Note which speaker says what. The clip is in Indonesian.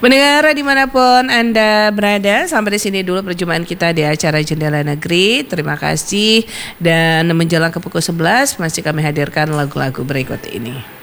Speaker 1: Pendengar dimanapun Anda berada, sampai di sini dulu perjumpaan kita di acara Jendela Negeri. Terima kasih dan menjelang ke pukul 11 masih kami hadirkan lagu-lagu berikut ini.